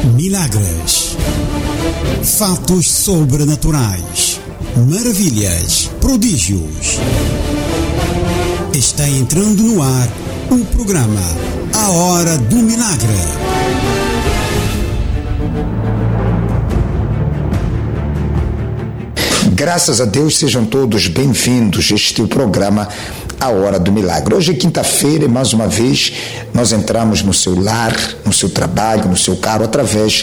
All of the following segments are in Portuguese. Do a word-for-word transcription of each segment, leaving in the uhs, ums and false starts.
Milagres, fatos sobrenaturais, maravilhas, prodígios. Está entrando no ar o programa A Hora do Milagre. Graças a Deus, sejam todos bem-vindos. Este é o programa A Hora do Milagre. Hoje é quinta-feira e mais uma vez nós entramos no seu lar, no seu trabalho, no seu carro, através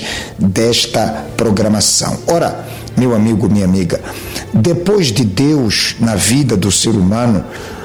desta programação. Ora, meu amigo, minha amiga, depois de Deus na vida do ser humano,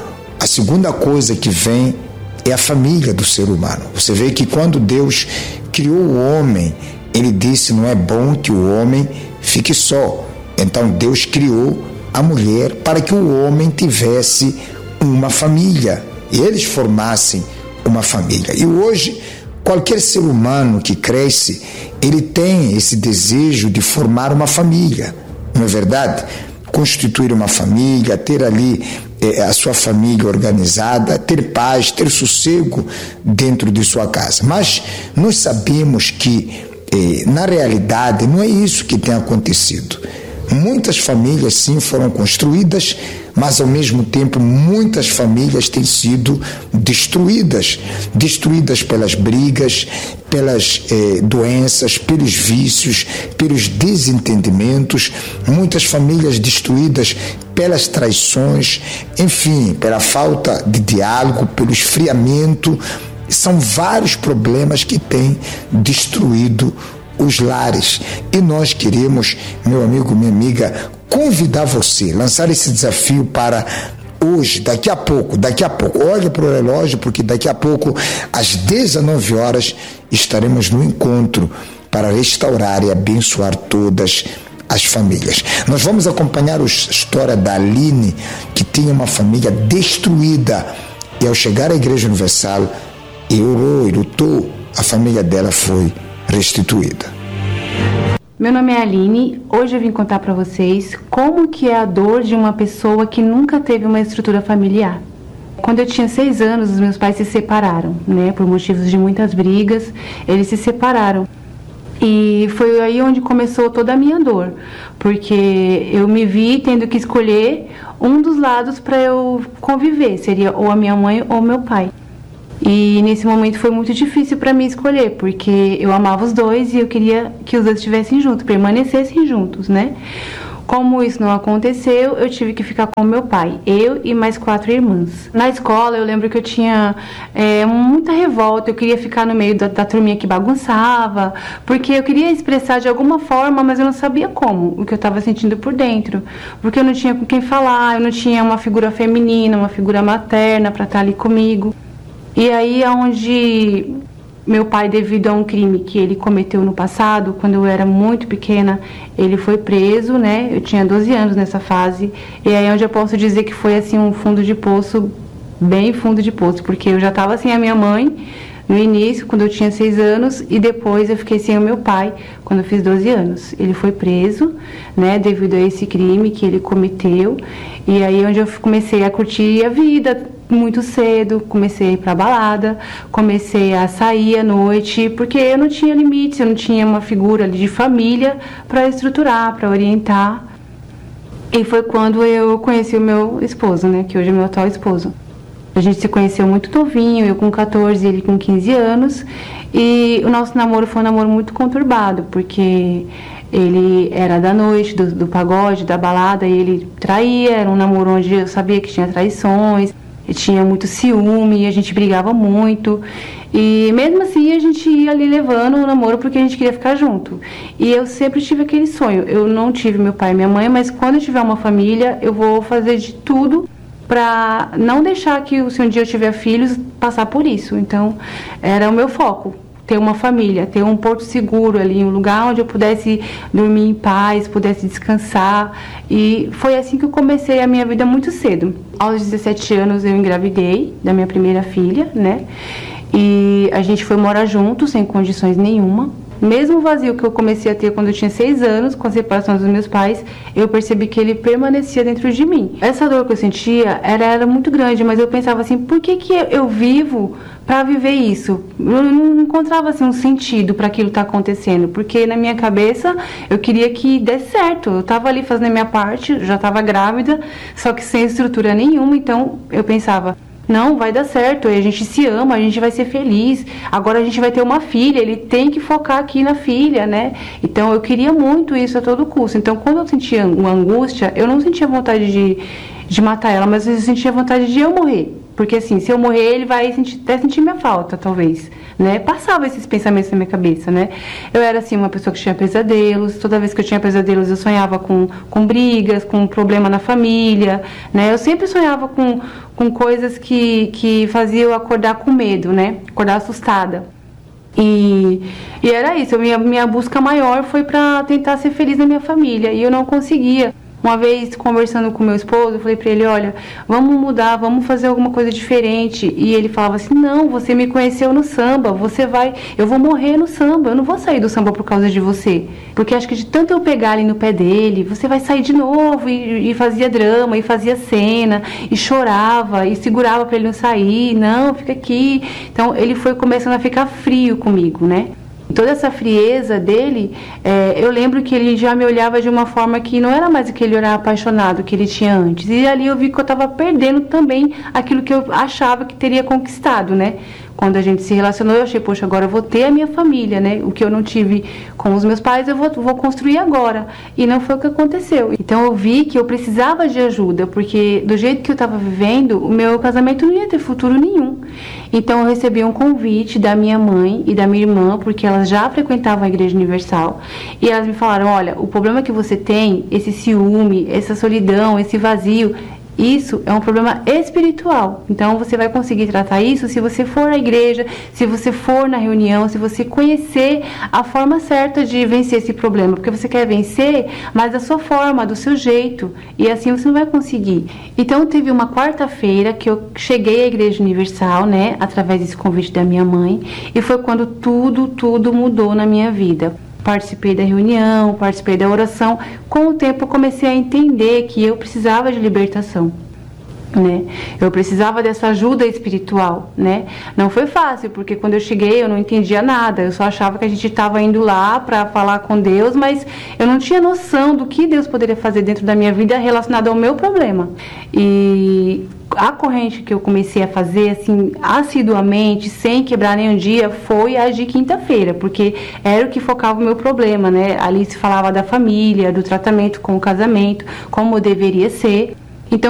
a segunda coisa que vem é a família do ser humano. Você vê que quando Deus criou o homem, ele disse: não é bom que o homem fique só. Então Deus criou a mulher para que o homem tivesse uma família e eles formassem uma família. E hoje, qualquer ser humano que cresce, ele tem esse desejo de formar uma família, não é verdade? Constituir uma família, ter ali eh, a sua família organizada, ter paz, ter sossego dentro de sua casa. Mas nós sabemos que, eh, na realidade, não é isso que tem acontecido. Muitas famílias, sim, foram construídas, mas, ao mesmo tempo, muitas famílias têm sido destruídas. Destruídas pelas brigas, pelas eh, doenças, pelos vícios, pelos desentendimentos. Muitas famílias destruídas pelas traições, enfim, pela falta de diálogo, pelo esfriamento. São vários problemas que têm destruído os lares. E nós queremos, meu amigo, minha amiga, convidar você, lançar esse desafio para hoje, daqui a pouco, daqui a pouco, olha para o relógio, porque daqui a pouco, às dezenove horas, estaremos no encontro para restaurar e abençoar todas as famílias. Nós vamos acompanhar a história da Aline, que tinha uma família destruída, e ao chegar à Igreja Universal, e orou e lutou, a família dela foi restituída. Meu nome é Aline. Hoje eu vim contar para vocês como que é a dor de uma pessoa que nunca teve uma estrutura familiar. Quando eu tinha seis anos, os meus pais se separaram, né? Por motivos de muitas brigas, eles se separaram. E foi aí onde começou toda a minha dor, porque eu me vi tendo que escolher um dos lados para eu conviver, seria ou a minha mãe ou meu pai. E nesse momento foi muito difícil para mim escolher, porque eu amava os dois e eu queria que os dois estivessem juntos, permanecessem juntos, né? Como isso não aconteceu, eu tive que ficar com meu pai, eu e mais quatro irmãs. Na escola, eu lembro que eu tinha é, muita revolta, eu queria ficar no meio da, da turminha que bagunçava, porque eu queria expressar de alguma forma, mas eu não sabia como, o que eu estava sentindo por dentro, porque eu não tinha com quem falar, eu não tinha uma figura feminina, uma figura materna para estar ali comigo. E aí é onde meu pai, devido a um crime que ele cometeu no passado, quando eu era muito pequena, ele foi preso, né? Eu tinha doze anos nessa fase. E aí é onde eu posso dizer que foi assim um fundo de poço, bem fundo de poço, porque eu já estava sem a minha mãe no início, quando eu tinha seis anos, e depois eu fiquei sem o meu pai, quando eu fiz doze anos. Ele foi preso, né, devido a esse crime que ele cometeu, e aí é onde eu comecei a curtir a vida muito cedo, comecei a ir pra balada, comecei a sair à noite, porque eu não tinha limites, eu não tinha uma figura ali de família para estruturar, para orientar. E foi quando eu conheci o meu esposo, né, que hoje é meu atual esposo. A gente se conheceu muito novinho, eu com catorze, ele com quinze anos, e o nosso namoro foi um namoro muito conturbado, porque ele era da noite, do, do pagode, da balada, e ele traía, era um namoro onde eu sabia que tinha traições, e tinha muito ciúme, e a gente brigava muito, e mesmo assim a gente ia ali levando o namoro porque a gente queria ficar junto. E eu sempre tive aquele sonho, eu não tive meu pai e minha mãe, mas quando eu tiver uma família, eu vou fazer de tudo para não deixar que, se um dia eu tiver filhos, passar por isso. Então, era o meu foco, ter uma família, ter um porto seguro ali, um lugar onde eu pudesse dormir em paz, pudesse descansar. E foi assim que eu comecei a minha vida muito cedo. Aos dezessete anos eu engravidei da minha primeira filha, né? E a gente foi morar juntos, sem condições nenhuma. Mesmo vazio que eu comecei a ter quando eu tinha seis anos, com a separação dos meus pais, eu percebi que ele permanecia dentro de mim. Essa dor que eu sentia era, era muito grande, mas eu pensava assim, por que que eu vivo para viver isso? Eu não encontrava assim, um sentido para aquilo estar acontecendo, porque na minha cabeça eu queria que desse certo. Eu estava ali fazendo a minha parte, já estava grávida, só que sem estrutura nenhuma, então eu pensava, não, vai dar certo, a gente se ama, a gente vai ser feliz, agora a gente vai ter uma filha, ele tem que focar aqui na filha, né? Então eu queria muito isso a todo custo. Então quando eu sentia uma angústia, eu não sentia vontade de, de matar ela, mas eu sentia vontade de eu morrer. Porque assim, se eu morrer, ele vai sentir, até sentir minha falta, talvez, né? Passava esses pensamentos na minha cabeça, né? Eu era assim, uma pessoa que tinha pesadelos, toda vez que eu tinha pesadelos eu sonhava com, com brigas, com um problema na família, né? Eu sempre sonhava com, com coisas que, que faziam eu acordar com medo, né? Acordar assustada. E, e era isso, minha, minha busca maior foi para tentar ser feliz na minha família, e eu não conseguia. Uma vez, conversando com meu esposo, eu falei pra ele, olha, vamos mudar, vamos fazer alguma coisa diferente. E ele falava assim, não, você me conheceu no samba, você vai, eu vou morrer no samba, eu não vou sair do samba por causa de você. Porque acho que de tanto eu pegar ali no pé dele, você vai sair de novo. E, e fazia drama, e fazia cena, e chorava, e segurava pra ele não sair, não, fica aqui. Então ele foi começando a ficar frio comigo, né? Toda essa frieza dele, é, eu lembro que ele já me olhava de uma forma que não era mais aquele olhar apaixonado que ele tinha antes. E ali eu vi que eu estava perdendo também aquilo que eu achava que teria conquistado, né? Quando a gente se relacionou, eu achei, poxa, agora eu vou ter a minha família, né? O que eu não tive com os meus pais, eu vou, vou construir agora. E não foi o que aconteceu. Então eu vi que eu precisava de ajuda, porque do jeito que eu estava vivendo, o meu casamento não ia ter futuro nenhum. Então eu recebi um convite da minha mãe e da minha irmã, porque elas já frequentavam a Igreja Universal. E elas me falaram, olha, o problema que você tem, esse ciúme, essa solidão, esse vazio, isso é um problema espiritual. Então você vai conseguir tratar isso se você for à igreja, se você for na reunião, se você conhecer a forma certa de vencer esse problema. Porque você quer vencer, mas da sua forma, do seu jeito. E assim você não vai conseguir. Então teve uma quarta-feira que eu cheguei à Igreja Universal, né? Através desse convite da minha mãe. E foi quando tudo, tudo mudou na minha vida. Participei da reunião, participei da oração. Com o tempo eu comecei a entender que eu precisava de libertação, né? Eu precisava dessa ajuda espiritual, né? Não foi fácil, porque quando eu cheguei eu não entendia nada. Eu só achava que a gente estava indo lá para falar com Deus, mas eu não tinha noção do que Deus poderia fazer dentro da minha vida relacionado ao meu problema. E a corrente que eu comecei a fazer, assim, assiduamente, sem quebrar nenhum dia, foi a de quinta-feira, porque era o que focava o meu problema, né? Ali se falava da família, do tratamento com o casamento, como deveria ser.